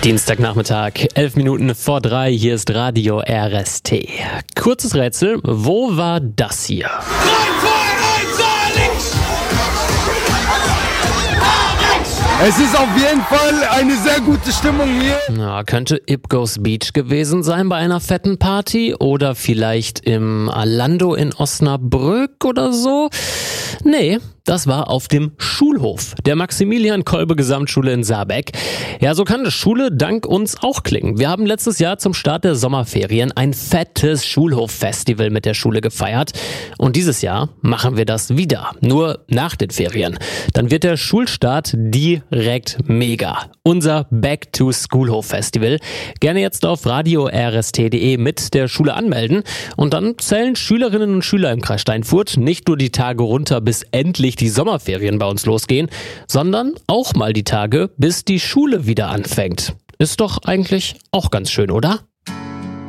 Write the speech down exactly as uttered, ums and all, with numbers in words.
Dienstagnachmittag, elf Minuten vor drei, hier ist Radio R S T. Kurzes Rätsel, wo war das hier? Es ist auf jeden Fall eine sehr gute Stimmung hier. Na, könnte Ipgos Beach gewesen sein bei einer fetten Party oder vielleicht im Alando in Osnabrück oder so? Nee, das war auf dem Schulhof der Maximilian-Kolbe-Gesamtschule in Saarbeck. Ja, so kann eine Schule dank uns auch klingen. Wir haben letztes Jahr zum Start der Sommerferien ein fettes Schulhof-Festival mit der Schule gefeiert. Und dieses Jahr machen wir das wieder, nur nach den Ferien. Dann wird der Schulstart direkt mega. Unser Back-to-Schoolhof-Festival. Gerne jetzt auf radio r s t punkt d e mit der Schule anmelden. Und dann zählen Schülerinnen und Schüler im Kreis Steinfurt nicht nur die Tage runter, bis endlich die Sommerferien bei uns losgehen, sondern auch mal die Tage, bis die Schule wieder anfängt. Ist doch eigentlich auch ganz schön, oder?